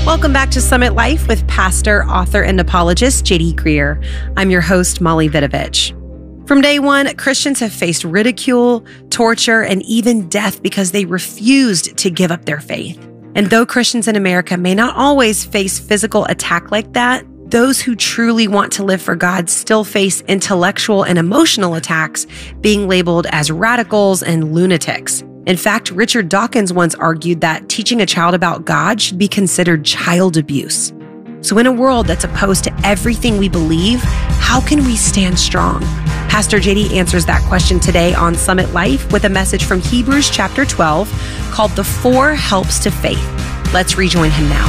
Welcome back to Summit Life with pastor, author, and apologist J.D. Greear. I'm your host, Molly Vidovich. From day one, Christians have faced ridicule, torture, and even death because they refused to give up their faith. And though Christians in America may not always face physical attack like that, those who truly want to live for God still face intellectual and emotional attacks, being labeled as radicals and lunatics. In fact, Richard Dawkins once argued that teaching a child about God should be considered child abuse. So in a world that's opposed to everything we believe, how can we stand strong? Pastor JD answers that question today on Summit Life with a message from Hebrews chapter 12 called The 4 Helps to Faith. Let's rejoin him now.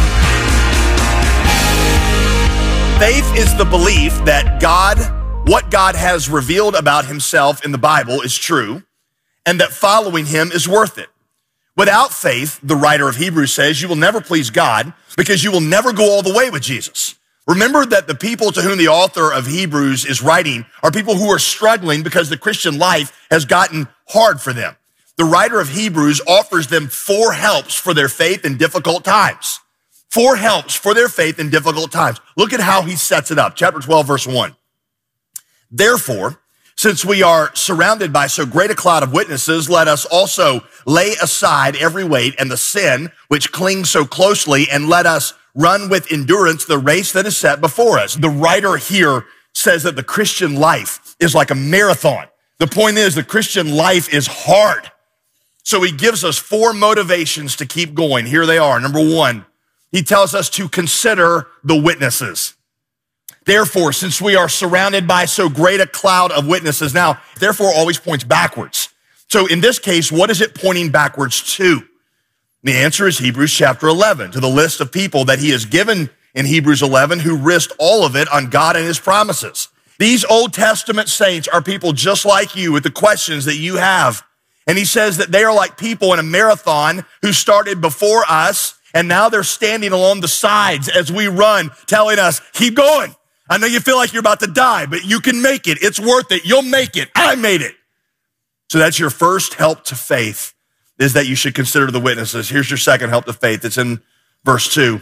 Faith is the belief that what God has revealed about himself in the Bible is true, and that following him is worth it. Without faith, the writer of Hebrews says, you will never please God because you will never go all the way with Jesus. Remember that the people to whom the author of Hebrews is writing are people who are struggling because the Christian life has gotten hard for them. The writer of Hebrews offers them 4 helps for their faith in difficult times. 4 helps for their faith in difficult times. Look at how he sets it up. Chapter 12, verse 1. Therefore, since we are surrounded by so great a cloud of witnesses, let us also lay aside every weight and the sin which clings so closely, and let us run with endurance the race that is set before us. The writer here says that the Christian life is like a marathon. The point is the Christian life is hard. So he gives us 4 motivations to keep going. Here they are. Number 1, he tells us to consider the witnesses. Therefore, since we are surrounded by so great a cloud of witnesses, now, therefore always points backwards. So in this case, what is it pointing backwards to? The answer is Hebrews chapter 11, to the list of people that he has given in Hebrews 11 who risked all of it on God and his promises. These Old Testament saints are people just like you with the questions that you have. And he says that they are like people in a marathon who started before us, and now they're standing along the sides as we run, telling us, keep going. I know you feel like you're about to die, but you can make it. It's worth it. You'll make it. I made it. So that's your first help to faith, is that you should consider the witnesses. Here's your second help to faith. It's in verse 2.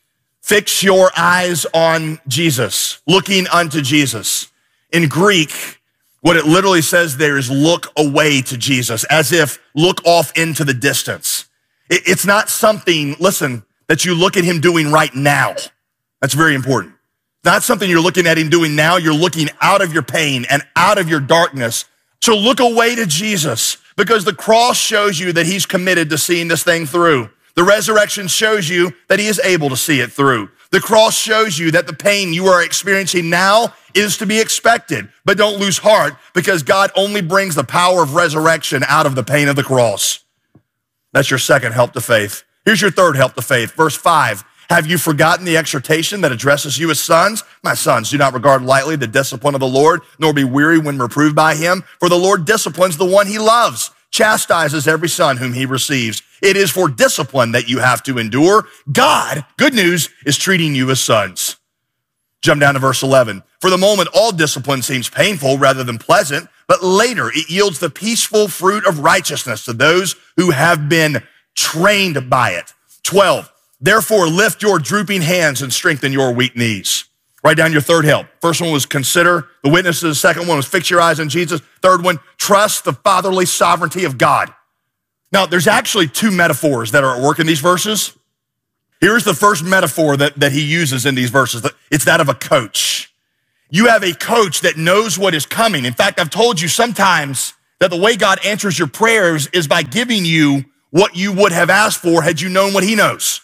Fix your eyes on Jesus, looking unto Jesus. In Greek, what it literally says there is look away to Jesus, as if look off into the distance. It's not something, listen, that you look at him doing right now. That's very important. Not something you're looking at him doing now. You're looking out of your pain and out of your darkness. So look away to Jesus, because the cross shows you that he's committed to seeing this thing through. The resurrection shows you that he is able to see it through. The cross shows you that the pain you are experiencing now is to be expected. But don't lose heart, because God only brings the power of resurrection out of the pain of the cross. That's your second help to faith. Here's your third help to faith. Verse 5. Have you forgotten the exhortation that addresses you as sons? My sons, do not regard lightly the discipline of the Lord, nor be weary when reproved by him. For the Lord disciplines the one he loves, chastises every son whom he receives. It is for discipline that you have to endure. God, good news, is treating you as sons. Jump down to verse 11. For the moment, all discipline seems painful rather than pleasant, but later it yields the peaceful fruit of righteousness to those who have been trained by it. 12. Therefore, lift your drooping hands and strengthen your weak knees. Write down your third help. First one was consider the witnesses. Second one was fix your eyes on Jesus. Third one, trust the fatherly sovereignty of God. Now, there's actually 2 metaphors that are at work in these verses. Here's the first metaphor that he uses in these verses. It's that of a coach. You have a coach that knows what is coming. In fact, I've told you sometimes that the way God answers your prayers is by giving you what you would have asked for had you known what he knows.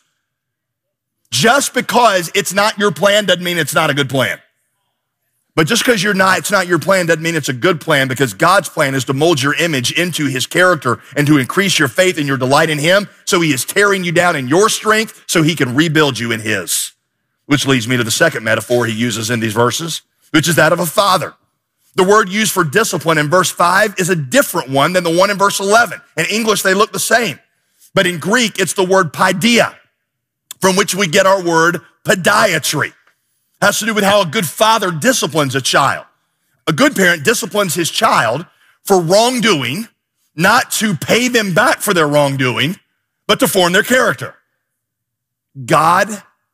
Just because it's not your plan doesn't mean it's not a good plan. But just because it's not your plan doesn't mean it's a good plan, because God's plan is to mold your image into his character and to increase your faith and your delight in him. So he is tearing you down in your strength so he can rebuild you in his. Which leads me to the second metaphor he uses in these verses, which is that of a father. The word used for discipline in verse 5 is a different one than the one in verse 11. In English, they look the same. But in Greek, it's the word paideia, from which we get our word podiatry. It has to do with how a good father disciplines a child. A good parent disciplines his child for wrongdoing, not to pay them back for their wrongdoing, but to form their character. God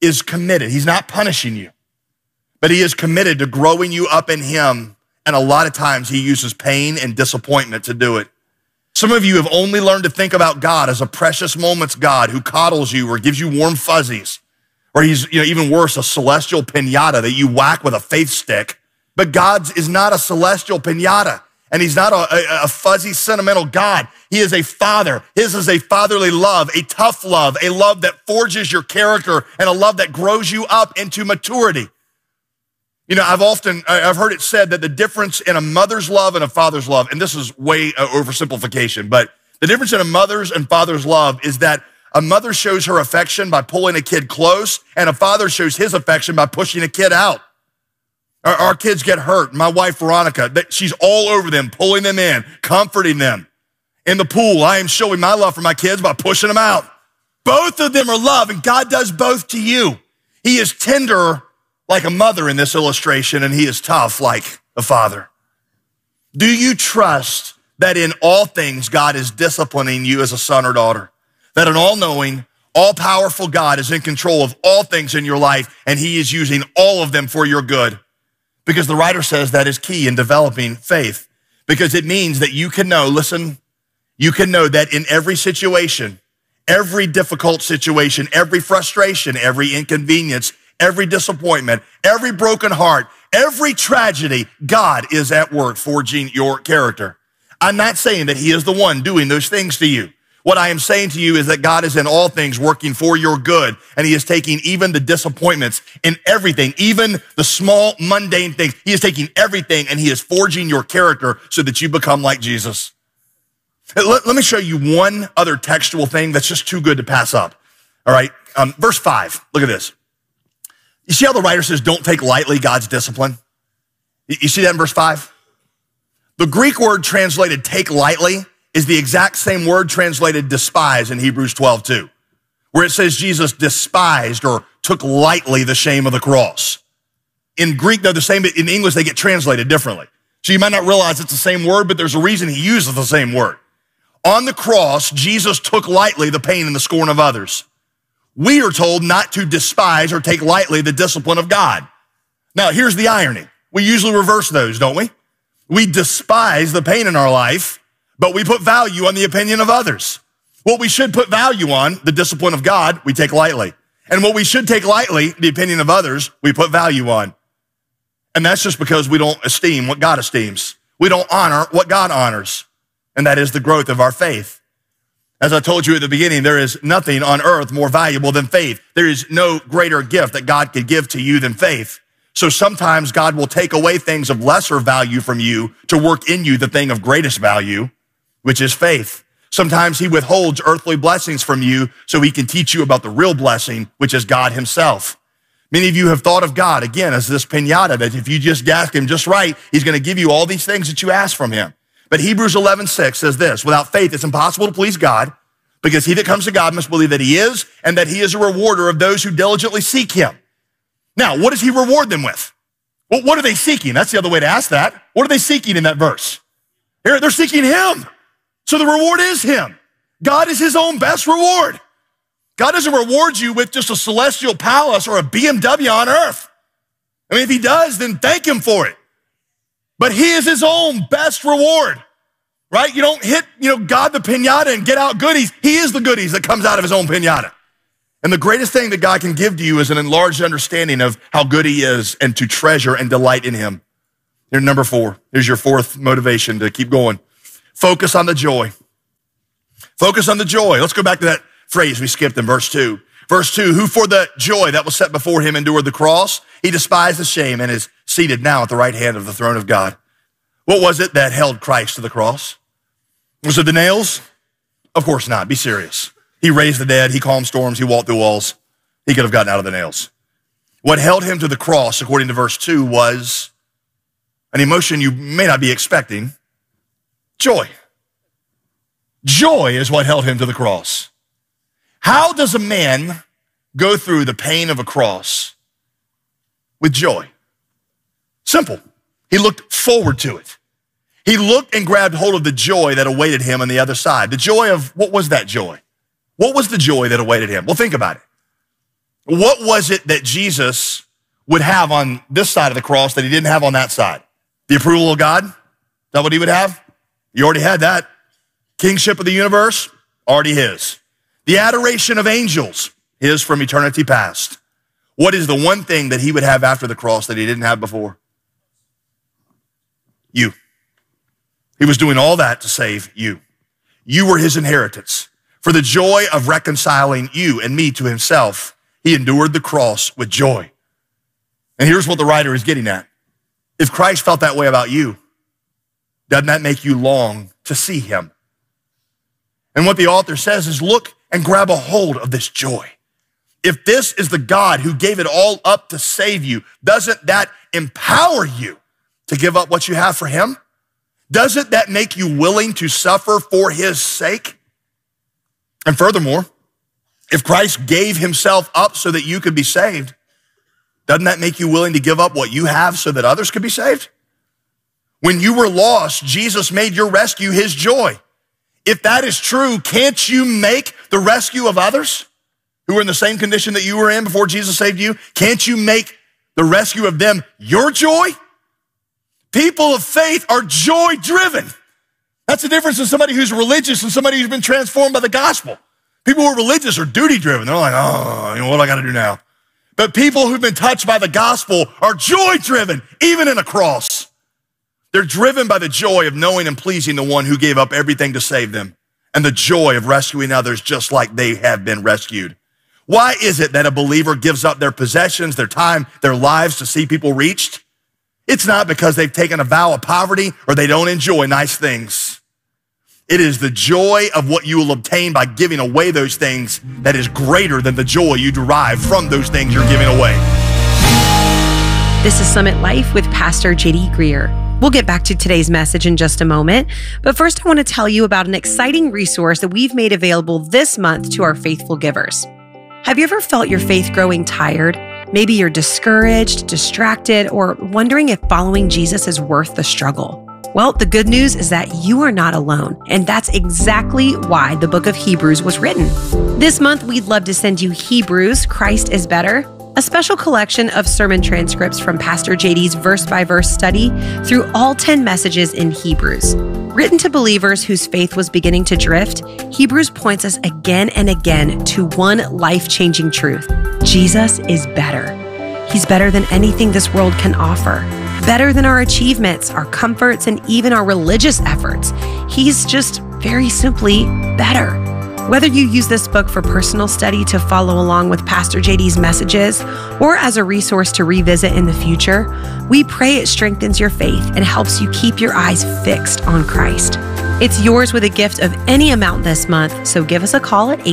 is committed. He's not punishing you, but he is committed to growing you up in him. And a lot of times he uses pain and disappointment to do it. Some of you have only learned to think about God as a precious moments God who coddles you or gives you warm fuzzies, or he's, even worse, a celestial piñata that you whack with a faith stick. But God is not a celestial piñata, and he's not a fuzzy, sentimental God. He is a father. His is a fatherly love, a tough love, a love that forges your character, and a love that grows you up into maturity. I've heard it said that the difference in a mother's love and a father's love, and this is way oversimplification, but the difference in a mother's and father's love is that a mother shows her affection by pulling a kid close, and a father shows his affection by pushing a kid out. Our kids get hurt. My wife, Veronica, she's all over them, pulling them in, comforting them. In the pool, I am showing my love for my kids by pushing them out. Both of them are love, and God does both to you. He is tender like a mother in this illustration, and he is tough like a father. Do you trust that in all things God is disciplining you as a son or daughter? That an all-knowing, all-powerful God is in control of all things in your life, and he is using all of them for your good? Because the writer says that is key in developing faith, because it means that you can know, listen, you can know that in every situation, every difficult situation, every frustration, every inconvenience, every disappointment, every broken heart, every tragedy, God is at work forging your character. I'm not saying that he is the one doing those things to you. What I am saying to you is that God is in all things working for your good, and he is taking even the disappointments in everything, even the small, mundane things. He is taking everything, and he is forging your character so that you become like Jesus. Let me show you one other textual thing that's just too good to pass up. All right, verse 5, look at this. You see how the writer says, don't take lightly God's discipline? You see that in verse 5? The Greek word translated take lightly is the exact same word translated despise in Hebrews 12:2, where it says Jesus despised or took lightly the shame of the cross. In Greek, they're the same. In English, they get translated differently. So you might not realize it's the same word, but there's a reason he uses the same word. On the cross, Jesus took lightly the pain and the scorn of others. We are told not to despise or take lightly the discipline of God. Now, here's the irony. We usually reverse those, don't we? We despise the pain in our life, but we put value on the opinion of others. What we should put value on, the discipline of God, we take lightly. And what we should take lightly, the opinion of others, we put value on. And that's just because we don't esteem what God esteems. We don't honor what God honors. And that is the growth of our faith. As I told you at the beginning, there is nothing on earth more valuable than faith. There is no greater gift that God could give to you than faith. So sometimes God will take away things of lesser value from you to work in you the thing of greatest value, which is faith. Sometimes he withholds earthly blessings from you so he can teach you about the real blessing, which is God himself. Many of you have thought of God, again, as this piñata, that if you just ask him just right, he's going to give you all these things that you ask from him. But Hebrews 11:6 says this, without faith, it's impossible to please God, because he that comes to God must believe that he is, and that he is a rewarder of those who diligently seek him. Now, what does he reward them with? Well, what are they seeking? That's the other way to ask that. What are they seeking in that verse? They're seeking him. So the reward is him. God is his own best reward. God doesn't reward you with just a celestial palace or a BMW on earth. I mean, if he does, then thank him for it. But he is his own best reward, right? You don't hit, God the piñata and get out goodies. He is the goodies that comes out of his own piñata. And the greatest thing that God can give to you is an enlarged understanding of how good he is and to treasure and delight in him. Here's number 4. Here's your fourth motivation to keep going. Focus on the joy. Focus on the joy. Let's go back to that phrase we skipped in verse 2. Verse 2, who for the joy that was set before him endured the cross, he despised the shame and is seated now at the right hand of the throne of God. What was it that held Christ to the cross? Was it the nails? Of course not. Be serious. He raised the dead. He calmed storms. He walked through walls. He could have gotten out of the nails. What held him to the cross, according to verse 2, was an emotion you may not be expecting. Joy. Joy is what held him to the cross. How does a man go through the pain of a cross with joy? Simple. He looked forward to it. He looked and grabbed hold of the joy that awaited him on the other side. The joy of, what was that joy? What was the joy that awaited him? Well, think about it. What was it that Jesus would have on this side of the cross that he didn't have on that side? The approval of God? Is that what he would have? You already had that. Kingship of the universe? Already his. The adoration of angels? His from eternity past. What is the one thing that he would have after the cross that he didn't have before? You. He was doing all that to save you. You were his inheritance. For the joy of reconciling you and me to himself, he endured the cross with joy. And here's what the writer is getting at. If Christ felt that way about you, doesn't that make you long to see him? And what the author says is look and grab a hold of this joy. If this is the God who gave it all up to save you, doesn't that empower you to give up what you have for him? Doesn't that make you willing to suffer for his sake? And furthermore, if Christ gave himself up so that you could be saved, doesn't that make you willing to give up what you have so that others could be saved? When you were lost, Jesus made your rescue his joy. If that is true, can't you make the rescue of others who were in the same condition that you were in before Jesus saved you? Can't you make the rescue of them your joy? People of faith are joy-driven. That's the difference in somebody who's religious and somebody who's been transformed by the gospel. People who are religious are duty-driven. They're like, what do I got to do now? But people who've been touched by the gospel are joy-driven, even in a cross. They're driven by the joy of knowing and pleasing the one who gave up everything to save them and the joy of rescuing others just like they have been rescued. Why is it that a believer gives up their possessions, their time, their lives to see people reached? It's not because they've taken a vow of poverty or they don't enjoy nice things. It is the joy of what you will obtain by giving away those things that is greater than the joy you derive from those things you're giving away. This is Summit Life with Pastor J.D. Greer. We'll get back to today's message in just a moment, but first I want to tell you about an exciting resource that we've made available this month to our faithful givers. Have you ever felt your faith growing tired? Maybe you're discouraged, distracted, or wondering if following Jesus is worth the struggle. Well, the good news is that you are not alone, and that's exactly why the book of Hebrews was written. This month, we'd love to send you Hebrews, Christ is Better, a special collection of sermon transcripts from Pastor JD's verse-by-verse study through all 10 messages in Hebrews. Written to believers whose faith was beginning to drift, Hebrews points us again and again to one life-changing truth. Jesus is better. He's better than anything this world can offer. Better than our achievements, our comforts, and even our religious efforts. He's just very simply better. Whether you use this book for personal study to follow along with Pastor JD's messages or as a resource to revisit in the future, we pray it strengthens your faith and helps you keep your eyes fixed on Christ. It's yours with a gift of any amount this month, so give us a call at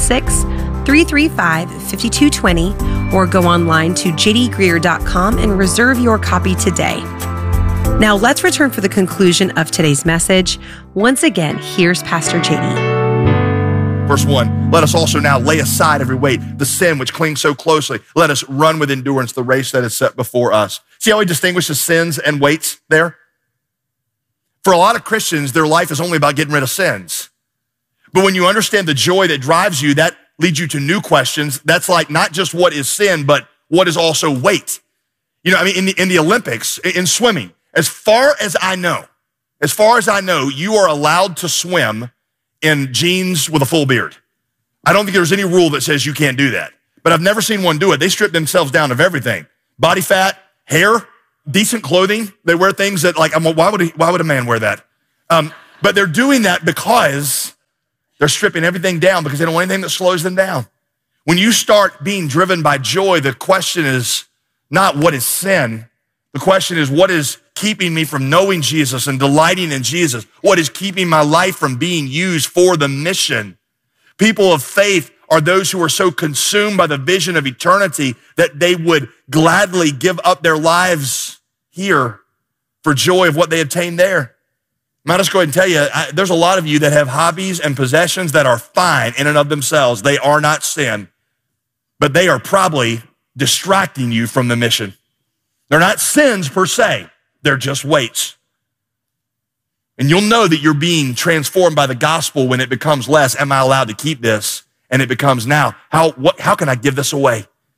866-335-5220 or go online to jdgreer.com and reserve your copy today. Now let's return for the conclusion of today's message. Once again, here's Pastor JD. Verse 1, let us also now lay aside every weight, the sin which clings so closely. Let us run with endurance the race that is set before us. See how he distinguishes sins and weights there? For a lot of Christians, their life is only about getting rid of sins. But when you understand the joy that drives you, that leads you to new questions. That's like not just what is sin, but what is also weight. You know, I mean, in the Olympics, in swimming, as far as I know, you are allowed to swim in jeans with a full beard. I don't think there's any rule that says you can't do that. But I've never seen one do it. They strip themselves down of everything. Body fat, hair, decent clothing. They wear things that like, why would a man wear that? But they're doing that because they're stripping everything down because they don't want anything that slows them down. When you start being driven by joy, the question is not what is sin. The question is what is keeping me from knowing Jesus and delighting in Jesus? What is keeping my life from being used for the mission? People of faith are those who are so consumed by the vision of eternity that they would gladly give up their lives here for joy of what they obtained there. I'll just go ahead and tell you, there's a lot of you that have hobbies and possessions that are fine in and of themselves. They are not sin, but they are probably distracting you from the mission. They're not sins per se. They're just weights. And you'll know that you're being transformed by the gospel when it becomes less, am I allowed to keep this? And it becomes now, how can I give this away?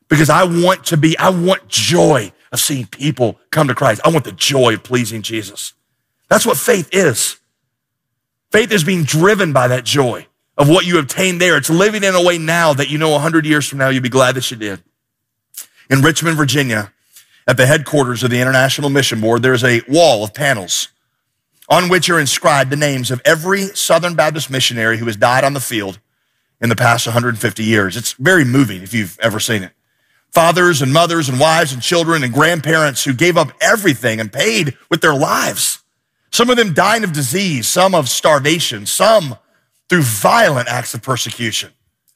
because I want joy of seeing people come to Christ. I want the joy of pleasing Jesus. That's what faith is. Faith is being driven by that joy of what you obtained there. It's living in a way now that you know 100 years from now, you'll be glad that you did. In Richmond, Virginia, at the headquarters of the International Mission Board, there's a wall of panels on which are inscribed the names of every Southern Baptist missionary who has died on the field in the past 150 years. It's very moving if you've ever seen it. Fathers and mothers and wives and children and grandparents who gave up everything and paid with their lives. Some of them dying of disease, some of starvation, some through violent acts of persecution.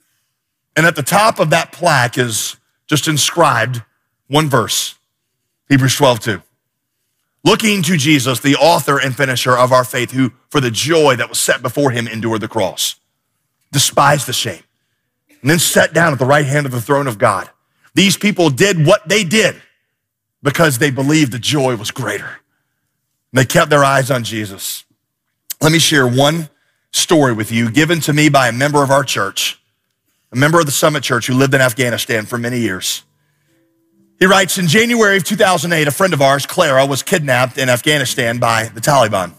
And at the top of that plaque is just inscribed one verse, Hebrews 12:2. Looking to Jesus, the author and finisher of our faith, who for the joy that was set before him endured the cross, despised the shame, and then sat down at the right hand of the throne of God. These people did what they did because they believed the joy was greater. And they kept their eyes on Jesus. Let me share one story with you given to me by a member of our church, a member of the Summit Church who lived in Afghanistan for many years. He writes, in January of 2008, a friend of ours, Clara, was kidnapped in Afghanistan by the Taliban.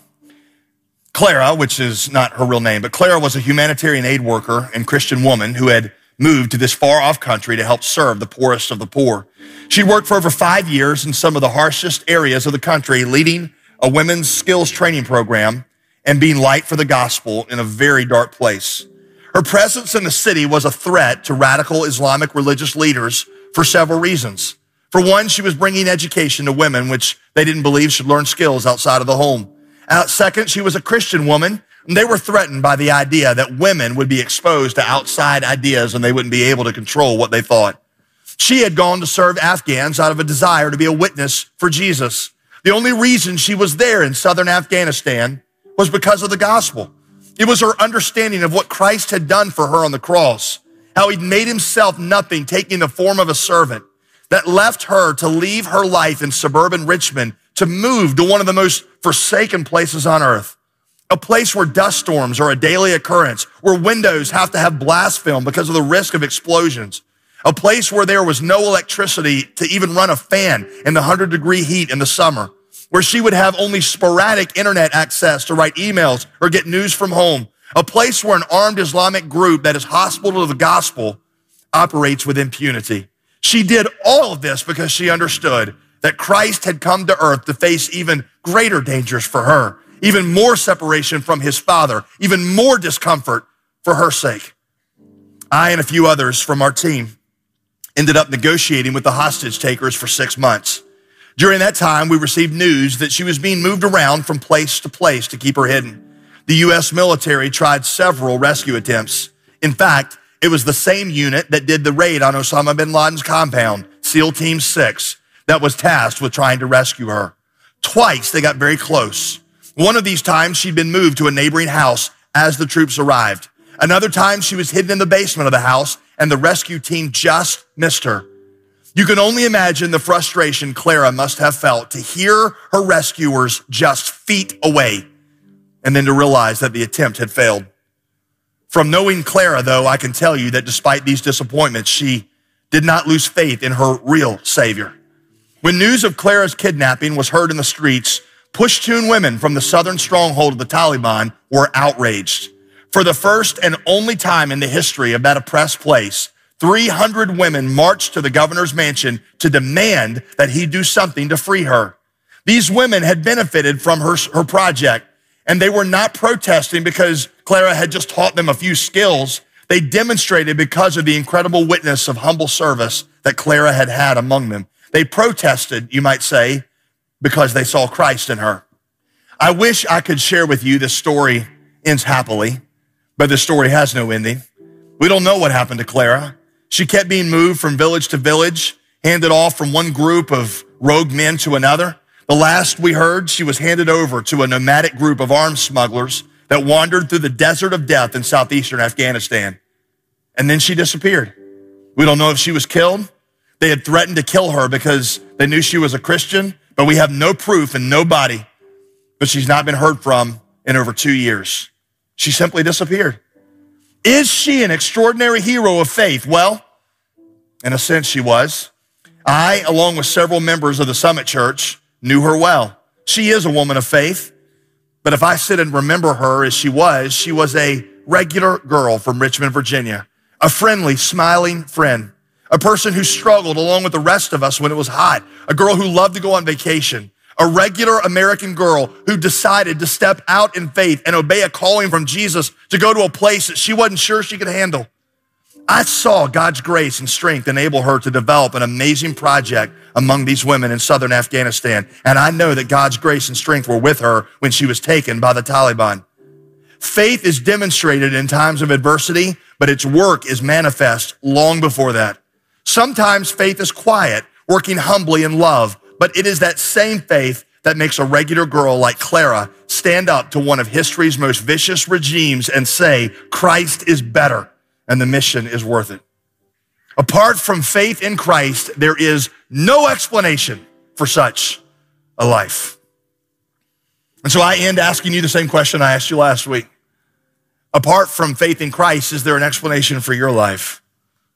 Clara, which is not her real name, but Clara was a humanitarian aid worker and Christian woman who had moved to this far-off country to help serve the poorest of the poor. She worked for over 5 years in some of the harshest areas of the country, leading a women's skills training program and being light for the gospel in a very dark place. Her presence in the city was a threat to radical Islamic religious leaders for several reasons. For one, she was bringing education to women, which they didn't believe should learn skills outside of the home. Second, she was a Christian woman, and they were threatened by the idea that women would be exposed to outside ideas and they wouldn't be able to control what they thought. She had gone to serve Afghans out of a desire to be a witness for Jesus. The only reason she was there in southern Afghanistan was because of the gospel. It was her understanding of what Christ had done for her on the cross, how he'd made himself nothing, taking the form of a servant, that left her to leave her life in suburban Richmond to move to one of the most forsaken places on earth, a place where dust storms are a daily occurrence, where windows have to have blast film because of the risk of explosions, a place where there was no electricity to even run a fan in the 100-degree heat in the summer, where she would have only sporadic internet access to write emails or get news from home, a place where an armed Islamic group that is hostile to the gospel operates with impunity. She did all of this because she understood that Christ had come to earth to face even greater dangers for her, even more separation from his Father, even more discomfort for her sake. I and a few others from our team ended up negotiating with the hostage takers for 6 months. During that time, we received news that she was being moved around from place to place to keep her hidden. The U.S. military tried several rescue attempts. In fact, it was the same unit that did the raid on Osama bin Laden's compound, SEAL Team 6, that was tasked with trying to rescue her. Twice they got very close. One of these times she'd been moved to a neighboring house as the troops arrived. Another time she was hidden in the basement of the house and the rescue team just missed her. You can only imagine the frustration Clara must have felt to hear her rescuers just feet away and then to realize that the attempt had failed. From knowing Clara, though, I can tell you that despite these disappointments, she did not lose faith in her real Savior. When news of Clara's kidnapping was heard in the streets, Pushtun women from the southern stronghold of the Taliban were outraged. For the first and only time in the history of that oppressed place, 300 women marched to the governor's mansion to demand that he do something to free her. These women had benefited from her project, and they were not protesting because Clara had just taught them a few skills. They demonstrated because of the incredible witness of humble service that Clara had had among them. They protested, you might say, because they saw Christ in her. I wish I could share with you this story ends happily, but this story has no ending. We don't know what happened to Clara. She kept being moved from village to village, handed off from one group of rogue men to another. The last we heard, she was handed over to a nomadic group of arms smugglers that wandered through the desert of death in southeastern Afghanistan. And then she disappeared. We don't know if she was killed. They had threatened to kill her because they knew she was a Christian, but we have no proof and no body. But she's not been heard from in over 2 years. She simply disappeared. Is she an extraordinary hero of faith? Well, In a sense, she was. I, along with several members of the Summit Church, knew her well. She is a woman of faith, but if I sit and remember her as she was a regular girl from Richmond, Virginia, a friendly, smiling friend, a person who struggled along with the rest of us when it was hot, a girl who loved to go on vacation, a regular American girl who decided to step out in faith and obey a calling from Jesus to go to a place that she wasn't sure she could handle. I saw God's grace and strength enable her to develop an amazing project among these women in southern Afghanistan. And I know that God's grace and strength were with her when she was taken by the Taliban. Faith is demonstrated in times of adversity, but its work is manifest long before that. Sometimes faith is quiet, working humbly in love, but it is that same faith that makes a regular girl like Clara stand up to one of history's most vicious regimes and say, Christ is better. And the mission is worth it. Apart from faith in Christ, there is no explanation for such a life. And so I end asking you the same question I asked you last week. Apart from faith in Christ, is there an explanation for your life?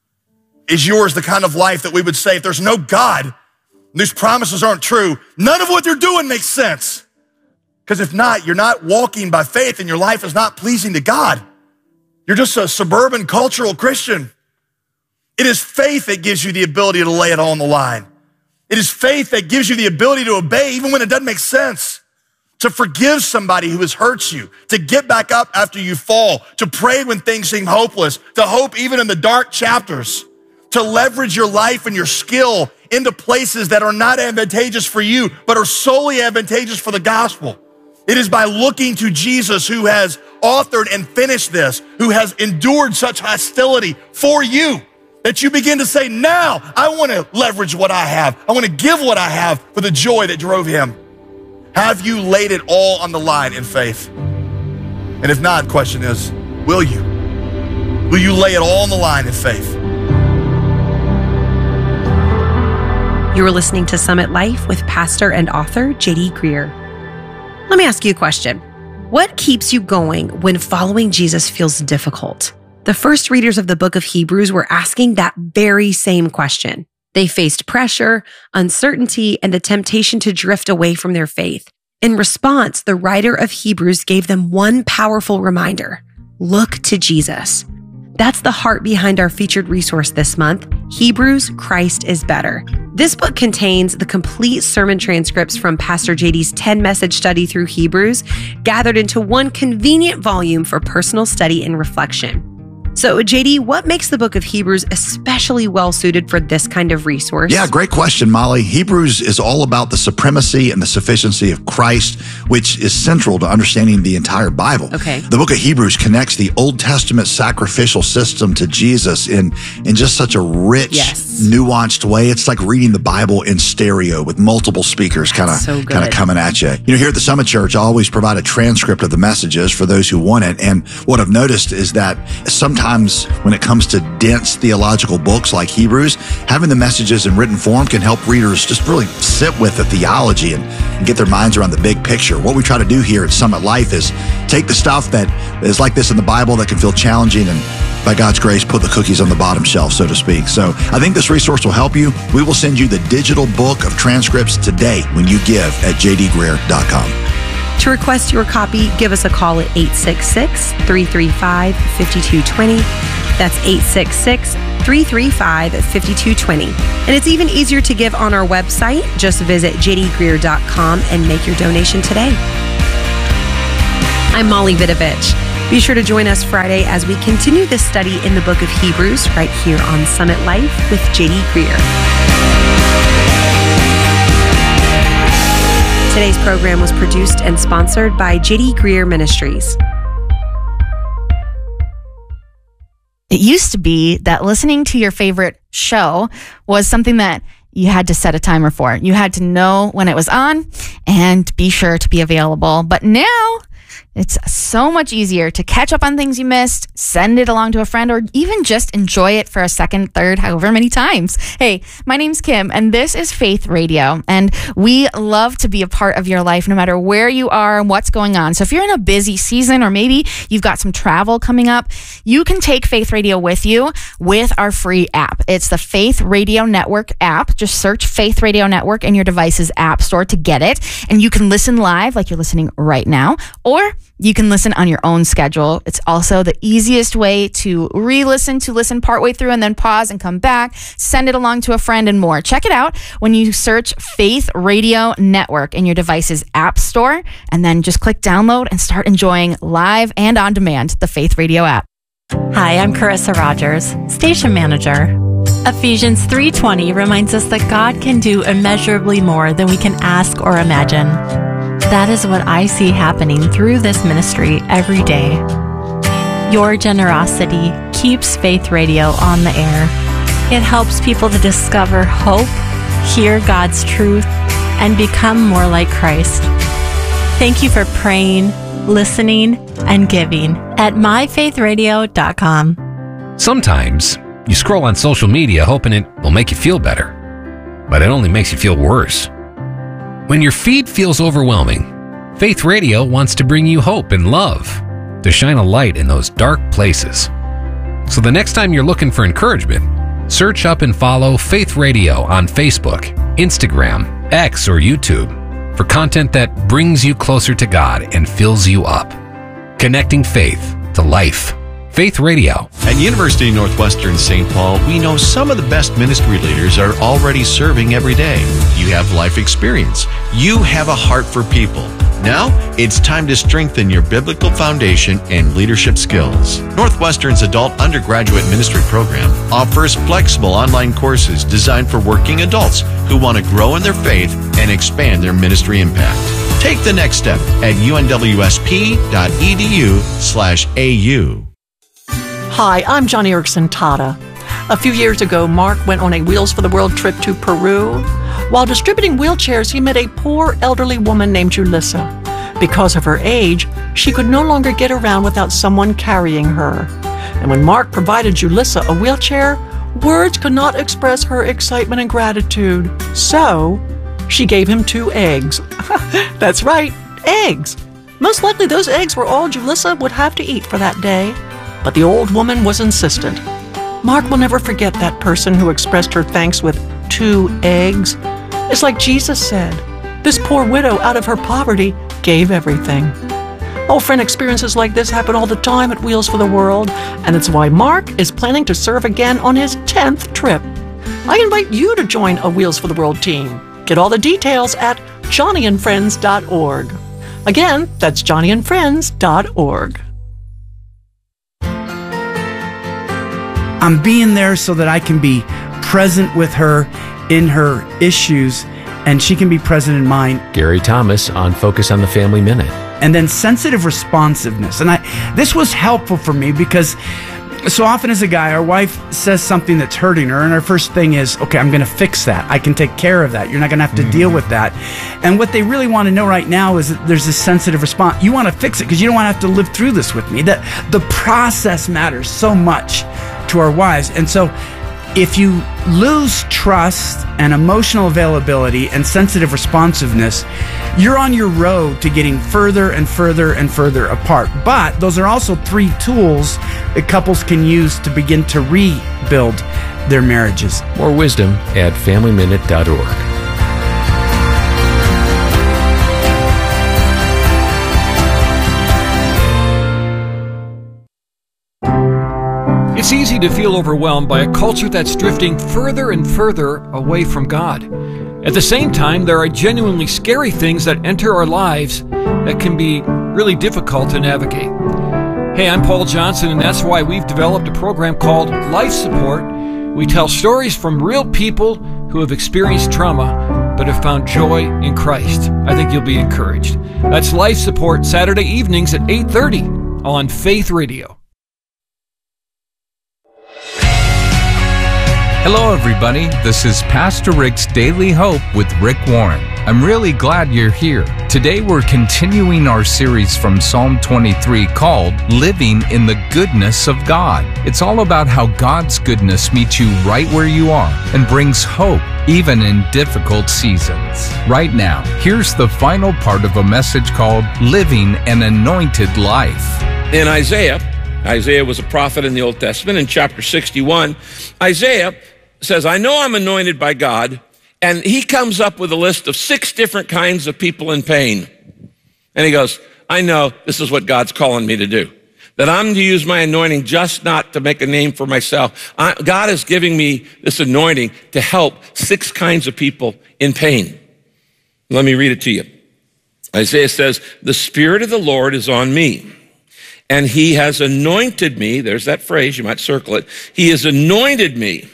Is yours the kind of life that we would say, if there's no God, these promises aren't true, none of what they're doing makes sense? Because if not, you're not walking by faith and your life is not pleasing to God. You're just a suburban cultural Christian. It is faith that gives you the ability to lay it all on the line. It is faith that gives you the ability to obey even when it doesn't make sense, to forgive somebody who has hurt you, to get back up after you fall, to pray when things seem hopeless, to hope even in the dark chapters, to leverage your life and your skill into places that are not advantageous for you, but are solely advantageous for the gospel. It is by looking to Jesus, who has authored and finished this, who has endured such hostility for you, that you begin to say, now I want to leverage what I have. I want to give what I have for the joy that drove him. Have you laid it all on the line in faith? And if not, the question is, will you? Will you lay it all on the line in faith? You are listening to Summit Life with pastor and author J.D. Greear. Let me ask you a question. What keeps you going when following Jesus feels difficult? The first readers of the book of Hebrews were asking that very same question. They faced pressure, uncertainty, and the temptation to drift away from their faith. In response, the writer of Hebrews gave them one powerful reminder: look to Jesus. That's the heart behind our featured resource this month, Hebrews, Christ is Better. This book contains the complete sermon transcripts from Pastor JD's 10-message study through Hebrews, gathered into one convenient volume for personal study and reflection. So, JD, what makes the book of Hebrews especially well-suited for this kind of resource? Yeah, great question, Molly. Hebrews is all about the supremacy and the sufficiency of Christ, which is central to understanding the entire Bible. Okay. The book of Hebrews connects the Old Testament sacrificial system to Jesus in just such a rich, nuanced way. It's like reading the Bible in stereo with multiple speakers kind of coming at you. You know, here at the Summit Church, I always provide a transcript of the messages for those who want it. And what I've noticed is that sometimes when it comes to dense theological books like Hebrews, having the messages in written form can help readers just really sit with the theology and get their minds around the big picture. What we try to do here at Summit Life is take the stuff that is like this in the Bible that can feel challenging and, by God's grace, put the cookies on the bottom shelf, so to speak. So I think this resource will help you. We will send you the digital book of transcripts today when you give at jdgreear.com. To request your copy, give us a call at 866-335-5220. That's 866-335-5220. And it's even easier to give on our website. Just visit jdgreear.com and make your donation today. I'm Molly Vidovich. Be sure to join us Friday as we continue this study in the book of Hebrews right here on Summit Life with J.D. Greear. Today's program was produced and sponsored by J.D. Greear Ministries. It used to be that listening to your favorite show was something that you had to set a timer for. You had to know when it was on and be sure to be available. But now It's so much easier to catch up on things you missed, send it along to a friend, or even just enjoy it for a second, third, however many times. Hey, my name's Kim, and this is Faith Radio, and we love to be a part of your life no matter where you are and what's going on. So if you're in a busy season, or maybe you've got some travel coming up, you can take Faith Radio with you with our free app. It's the Faith Radio Network app. Just search Faith Radio Network in your device's app store to get it, and you can listen live like you're listening right now, or you can listen on your own schedule. It's also the easiest way to re-listen, to listen partway through and then pause and come back, send it along to a friend, and more. Check it out when you search Faith Radio Network in your device's app store, and then just click download and start enjoying live and on demand the Faith Radio app. Hi, I'm Carissa Rogers, station manager. Ephesians 3:20 reminds us that God can do immeasurably more than we can ask or imagine. That is what I see happening through this ministry every day. Your generosity keeps Faith Radio on the air. It helps people to discover hope, hear God's truth, and become more like Christ. Thank you for praying, listening, and giving at myfaithradio.com. Sometimes you scroll on social media hoping it will make you feel better, but it only makes you feel worse. When your feed feels overwhelming, Faith Radio wants to bring you hope and love, to shine a light in those dark places. So the next time you're looking for encouragement, search up and follow Faith Radio on Facebook, Instagram, X, or YouTube for content that brings you closer to God and fills you up. Connecting faith to life. Faith Radio. At University of Northwestern St. Paul, we know some of the best ministry leaders are already serving every day. You have life experience. You have a heart for people. Now, it's time to strengthen your biblical foundation and leadership skills. Northwestern's adult undergraduate ministry program offers flexible online courses designed for working adults who want to grow in their faith and expand their ministry impact. Take the next step at unwsp.edu/au. Hi, I'm Johnny Erickson Tata. A few years ago, Mark went on a Wheels for the World trip to Peru. While distributing wheelchairs, he met a poor elderly woman named Julissa. Because of her age, she could no longer get around without someone carrying her. And when Mark provided Julissa a wheelchair, words could not express her excitement and gratitude. So, she gave him 2 eggs. That's right, eggs. Most likely those eggs were all Julissa would have to eat for that day. But the old woman was insistent. Mark will never forget that person who expressed her thanks with 2 eggs. It's like Jesus said, this poor widow out of her poverty gave everything. Oh, friend, experiences like this happen all the time at Wheels for the World, and it's why Mark is planning to serve again on his 10th trip. I invite you to join a Wheels for the World team. Get all the details at johnnyandfriends.org. Again, that's johnnyandfriends.org. I'm being there so that I can be present with her in her issues, and she can be present in mine. Gary Thomas on Focus on the Family Minute. And then sensitive responsiveness. And this was helpful for me because so often as a guy, our wife says something that's hurting her, and our first thing is, okay, I'm going to fix that. I can take care of that. You're not going to have to deal with that. And what they really want to know right now is that there's this sensitive response. You want to fix it because you don't want to have to live through this with me. That the process matters so much to our wives. And so if you lose trust and emotional availability and sensitive responsiveness, you're on your road to getting further and further and further apart. But those are also 3 tools that couples can use to begin to rebuild their marriages. More wisdom at FamilyMinute.org. It's easy to feel overwhelmed by a culture that's drifting further and further away from God. At the same time, there are genuinely scary things that enter our lives that can be really difficult to navigate. Hey, I'm Paul Johnson, and that's why we've developed a program called Life Support. We tell stories from real people who have experienced trauma but have found joy in Christ. I think you'll be encouraged. That's Life Support, Saturday evenings at 8:30 on Faith Radio. Hello, everybody. This is Pastor Rick's Daily Hope with Rick Warren. I'm really glad you're here. Today, we're continuing our series from Psalm 23 called Living in the Goodness of God. It's all about how God's goodness meets you right where you are and brings hope, even in difficult seasons. Right now, here's the final part of a message called Living an Anointed Life. In Isaiah was a prophet in the Old Testament. In chapter 61, Isaiah says, I know I'm anointed by God, and he comes up with a list of 6 different kinds of people in pain. And he goes, I know this is what God's calling me to do, that I'm to use my anointing just not to make a name for myself. God is giving me this anointing to help 6 kinds of people in pain. Let me read it to you. Isaiah says, the Spirit of the Lord is on me, and he has anointed me. There's that phrase, you might circle it. He has anointed me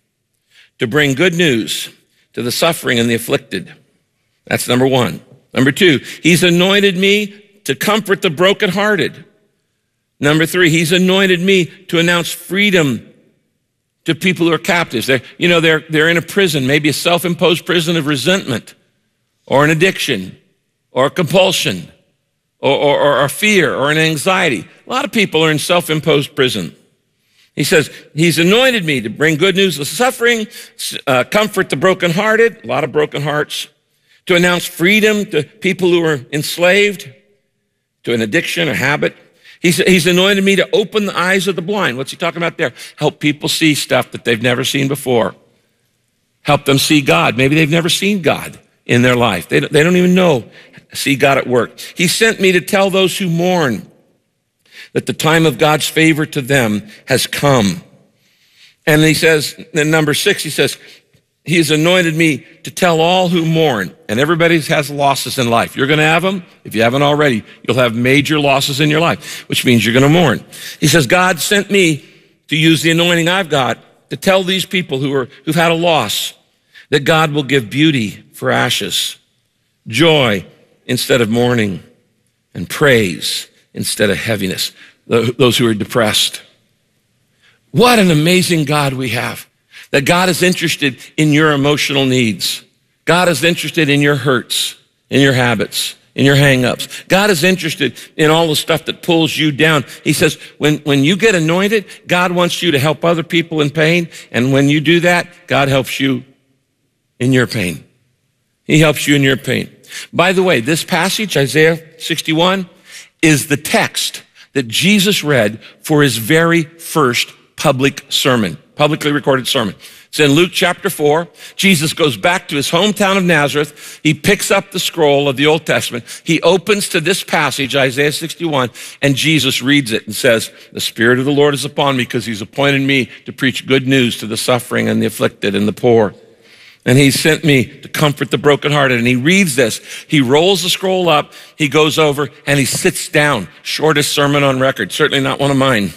to bring good news to the suffering and the afflicted. That's number 1. Number 2, he's anointed me to comfort the brokenhearted. Number 3, he's anointed me to announce freedom to people who are captives. They're in a prison, maybe a self-imposed prison of resentment or an addiction or a compulsion or a fear or an anxiety. A lot of people are in self-imposed prison. He says, he's anointed me to bring good news to the suffering, comfort the brokenhearted, a lot of broken hearts, to announce freedom to people who are enslaved to an addiction, a habit. He's anointed me to open the eyes of the blind. What's he talking about there? Help people see stuff that they've never seen before. Help them see God. Maybe they've never seen God in their life. They don't even see God at work. He sent me to tell those who mourn that the time of God's favor to them has come. And he says, in number 6, he says, he has anointed me to tell all who mourn. And everybody has losses in life. You're going to have them. If you haven't already, you'll have major losses in your life, which means you're going to mourn. He says, God sent me to use the anointing I've got to tell these people who've had a loss that God will give beauty for ashes, joy instead of mourning, and praise instead of heaviness, those who are depressed. What an amazing God we have, that God is interested in your emotional needs. God is interested in your hurts, in your habits, in your hang-ups. God is interested in all the stuff that pulls you down. He says, when you get anointed, God wants you to help other people in pain, and when you do that, God helps you in your pain. He helps you in your pain. By the way, this passage, Isaiah 61, is the text that Jesus read for his very first publicly recorded sermon. It's in Luke chapter 4. Jesus goes back to his hometown of Nazareth. He picks up the scroll of the Old Testament. He opens to this passage, Isaiah 61, and Jesus reads it and says, the Spirit of the Lord is upon me because he's appointed me to preach good news to the suffering and the afflicted and the poor. And he sent me to comfort the brokenhearted. And he reads this. He rolls the scroll up. He goes over and he sits down. Shortest sermon on record. Certainly not one of mine.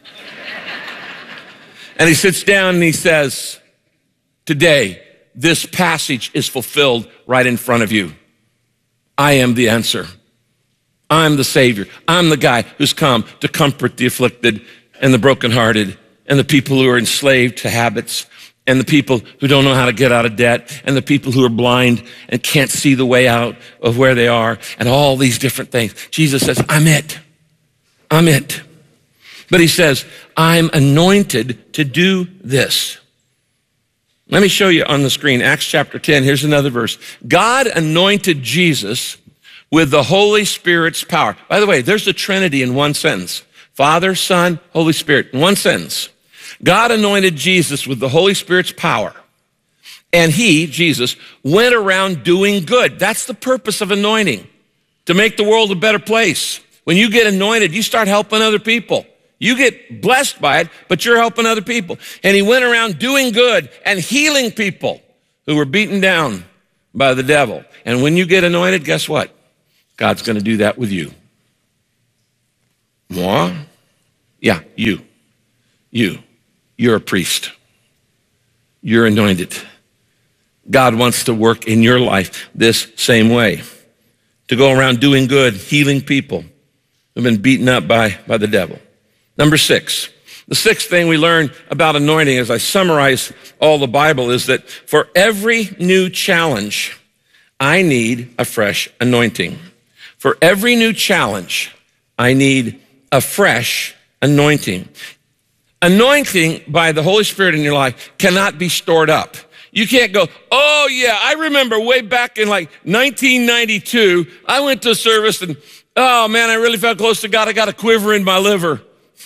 And he sits down and he says, today, this passage is fulfilled right in front of you. I am the answer. I'm the Savior. I'm the guy who's come to comfort the afflicted and the brokenhearted and the people who are enslaved to habits, and the people who don't know how to get out of debt, and the people who are blind and can't see the way out of where they are, and all these different things. Jesus says, I'm it. I'm it. But he says, I'm anointed to do this. Let me show you on the screen, Acts chapter 10. Here's another verse. God anointed Jesus with the Holy Spirit's power. By the way, there's the Trinity in one sentence. Father, Son, Holy Spirit, in one sentence. God anointed Jesus with the Holy Spirit's power. And he, Jesus, went around doing good. That's the purpose of anointing, to make the world a better place. When you get anointed, you start helping other people. You get blessed by it, but you're helping other people. And he went around doing good and healing people who were beaten down by the devil. And when you get anointed, guess what? God's going to do that with you. Moi? Yeah, you. You're a priest. You're anointed. God wants to work in your life this same way, to go around doing good, healing people who've been beaten up by the devil. Number 6, The sixth thing we learn about anointing, as I summarize all the Bible, is that for every new challenge, I need a fresh anointing. For every new challenge, I need a fresh anointing. Anointing by the Holy Spirit in your life cannot be stored up. You can't go, oh yeah, I remember way back in like 1992, I went to a service and, oh man, I really felt close to God. I got a quiver in my liver.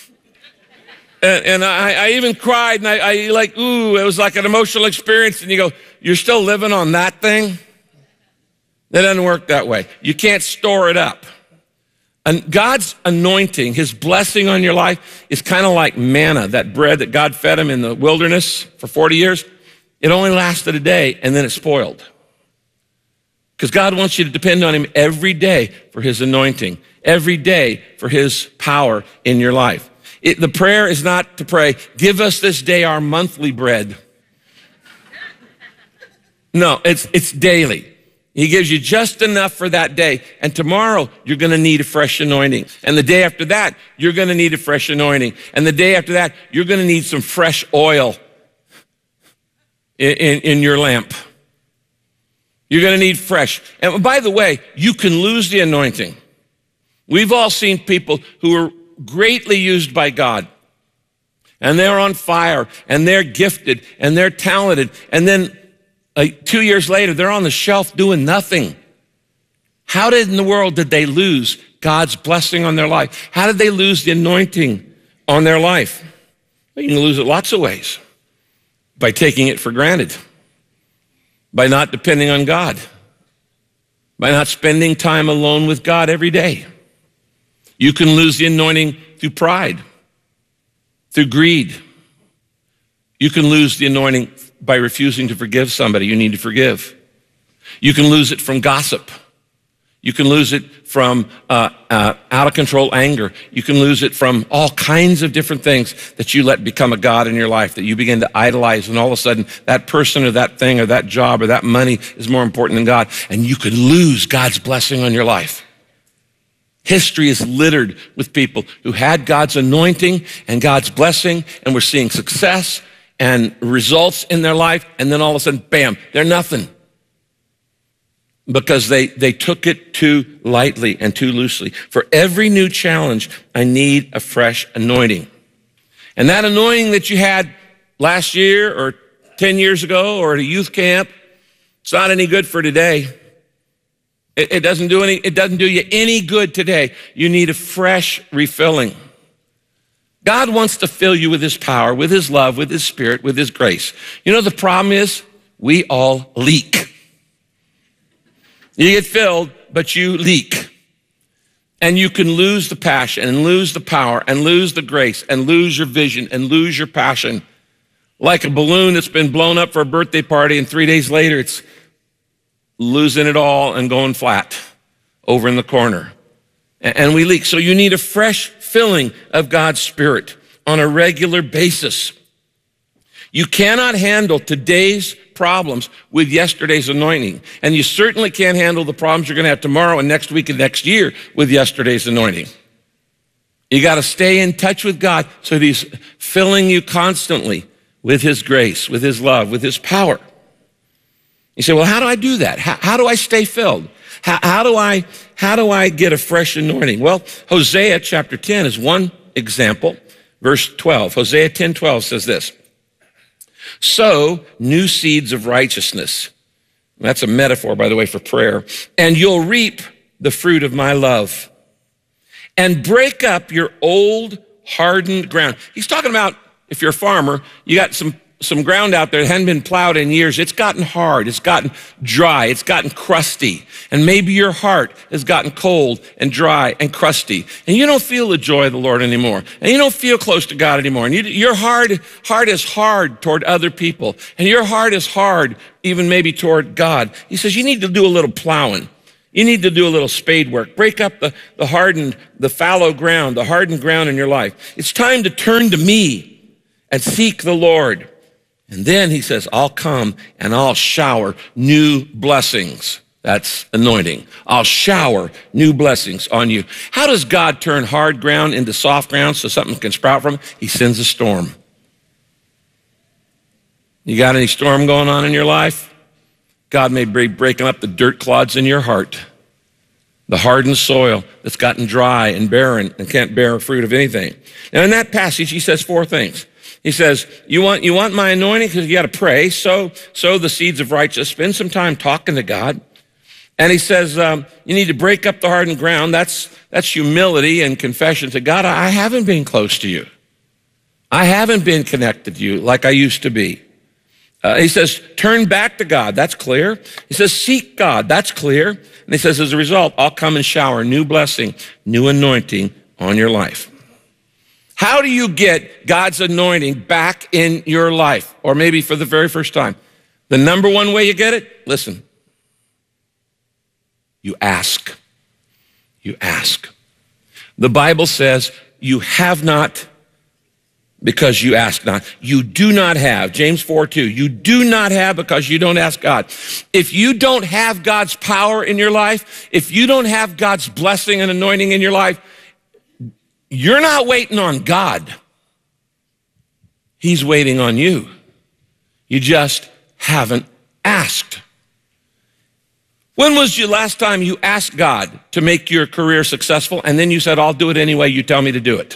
And I even cried, and I like, ooh, it was like an emotional experience. And you go, you're still living on that thing? That doesn't work that way. You can't store it up. And God's anointing, his blessing on your life, is kind of like manna, that bread that God fed him in the wilderness for 40 years. It only lasted a day, and then it spoiled. Because God wants you to depend on him every day for his anointing, every day for his power in your life. The prayer is not to pray, give us this day our monthly bread. No, it's daily. He gives you just enough for that day. And tomorrow, you're going to need a fresh anointing. And the day after that, you're going to need a fresh anointing. And the day after that, you're going to need some fresh oil in your lamp. You're going to need fresh. And by the way, you can lose the anointing. We've all seen people who are greatly used by God, and they're on fire, and they're gifted, and they're talented, and then 2 years later, they're on the shelf doing nothing. How in the world did they lose God's blessing on their life? How did they lose the anointing on their life? Well, you can lose it lots of ways. By taking it for granted, by not depending on God, by not spending time alone with God every day. You can lose the anointing through pride, through greed. You can lose the anointing by refusing to forgive somebody you need to forgive. You can lose it from gossip. You can lose it from out of control anger. You can lose it from all kinds of different things that you let become a god in your life, that you begin to idolize, and all of a sudden that person or that thing or that job or that money is more important than God, and you could lose God's blessing on your life. History is littered with people who had God's anointing and God's blessing and were seeing success and results in their life, and then all of a sudden, bam, they're nothing. Because they took it too lightly and too loosely. For every new challenge, I need a fresh anointing. And that anointing that you had last year or 10 years ago or at a youth camp, it's not any good for today. It doesn't do you any good today. You need a fresh refilling. God wants to fill you with his power, with his love, with his spirit, with his grace. You know, the problem is we all leak. You get filled, but you leak. And you can lose the passion and lose the power and lose the grace and lose your vision and lose your passion. Like a balloon that's been blown up for a birthday party, and 3 days later it's losing it all and going flat over in the corner. And we leak. So you need a fresh filling of God's Spirit on a regular basis. You cannot handle today's problems with yesterday's anointing. And you certainly can't handle the problems you're going to have tomorrow and next week and next year with yesterday's anointing. You got to stay in touch with God so that he's filling you constantly with his grace, with his love, with his power. You say, well, how do I do that? How do I stay filled? How do I get a fresh anointing? Well, Hosea chapter 10 is one example. Verse 12, Hosea 10:12 says this: sow new seeds of righteousness. That's a metaphor, by the way, for prayer. And you'll reap the fruit of my love. And break up your old hardened ground. He's talking about if you're a farmer, you got some ground out there that hadn't been plowed in years. It's gotten hard. It's gotten dry. It's gotten crusty. And maybe your heart has gotten cold and dry and crusty. And you don't feel the joy of the Lord anymore. And you don't feel close to God anymore. And your heart is hard toward other people. And your heart is hard even maybe toward God. He says you need to do a little plowing. You need to do a little spade work. Break up the hardened, the fallow ground, the hardened ground in your life. It's time to turn to me and seek the Lord. And then he says, I'll come and I'll shower new blessings That's anointing. I'll shower new blessings on you. How does God turn hard ground into soft ground so something can sprout from it? He sends a storm. You got any storm going on in your life? God may be breaking up the dirt clods in your heart, the hardened soil that's gotten dry and barren and can't bear fruit of anything. Now in that passage, he says 4 things. He says, you want my anointing? Because you got to pray, sow the seeds of righteousness, spend some time talking to God. And he says, you need to break up the hardened ground. That's humility and confession to God. I haven't been close to you. I haven't been connected to you like I used to be. He says, turn back to God. That's clear. He says, seek God. That's clear. And he says, as a result, I'll come and shower new blessing, new anointing on your life. How do you get God's anointing back in your life? Or maybe for the very first time. The number one way you get it, listen. You ask. You ask. The Bible says you have not because you ask not. You do not have. James 4:2. You do not have because you don't ask God. If you don't have God's power in your life, if you don't have God's blessing and anointing in your life, you're not waiting on God. He's waiting on you. You just haven't asked. When was the last time you asked God to make your career successful and then you said, I'll do it any way you tell me to do it?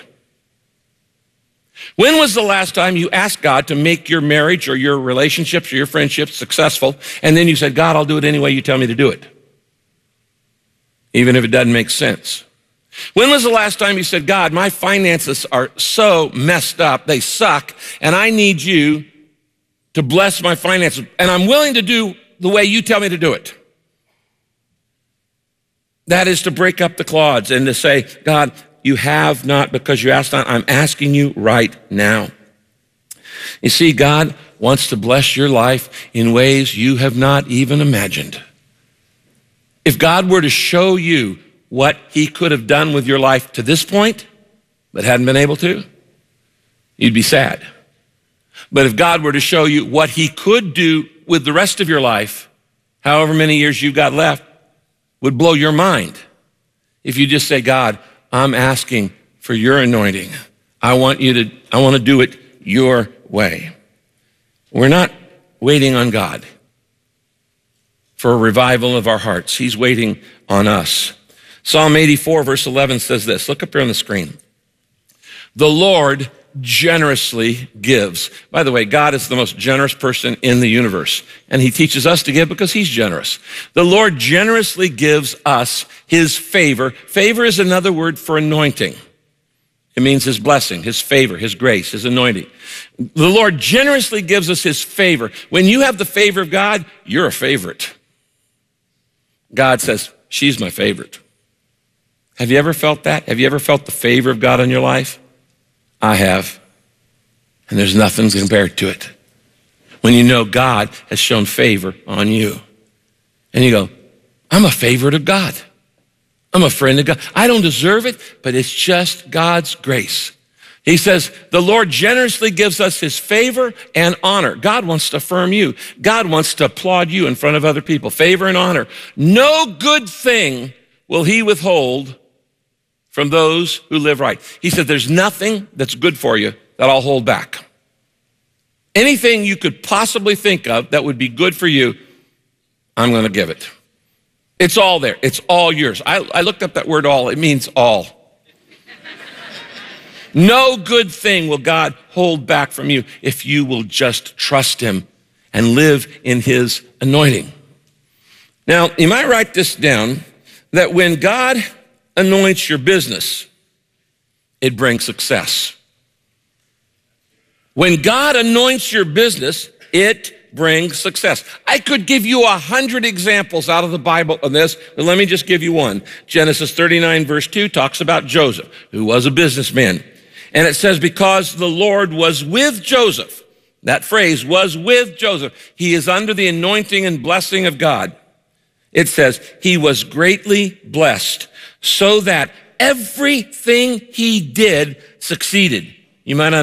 When was the last time you asked God to make your marriage or your relationships or your friendships successful and then you said, God, I'll do it any way you tell me to do it? Even if it doesn't make sense. When was the last time you said, God, my finances are so messed up, they suck, and I need you to bless my finances, and I'm willing to do the way you tell me to do it? That is to break up the clods and to say, God, you have not because you asked not. I'm asking you right now. You see, God wants to bless your life in ways you have not even imagined. If God were to show you what he could have done with your life to this point, but hadn't been able to, you'd be sad. But if God were to show you what he could do with the rest of your life, however many years you've got left, would blow your mind. If you just say, God, I'm asking for your anointing. I want to do it your way. We're not waiting on God for a revival of our hearts. He's waiting on us. Psalm 84 verse 11 says this. Look up here on the screen. The Lord generously gives. By the way, God is the most generous person in the universe, and he teaches us to give because he's generous. The Lord generously gives us his favor. Favor is another word for anointing. It means his blessing, his favor, his grace, his anointing. The Lord generously gives us his favor. When you have the favor of God, you're a favorite. God says, she's my favorite. Have you ever felt that? Have you ever felt the favor of God in your life? I have. And there's nothing compared to it. When you know God has shown favor on you. And you go, I'm a favorite of God. I'm a friend of God. I don't deserve it, but it's just God's grace. He says, the Lord generously gives us his favor and honor. God wants to affirm you. God wants to applaud you in front of other people. Favor and honor. No good thing will he withhold from those who live right. He said, there's nothing that's good for you that I'll hold back. Anything you could possibly think of that would be good for you, I'm going to give it. It's all there. It's all yours. I looked up that word all. It means all. No good thing will God hold back from you if you will just trust him and live in his anointing. Now, you might write this down, that when God anoints your business, it brings success. When God anoints your business, it brings success. I could give you 100 examples out of the Bible of this, but let me just give you one. Genesis 39 verse 2 talks about Joseph, who was a businessman. And it says, because the Lord was with Joseph, that phrase was with Joseph. He is under the anointing and blessing of God. It says, he was greatly blessed, so that everything he did succeeded. You might not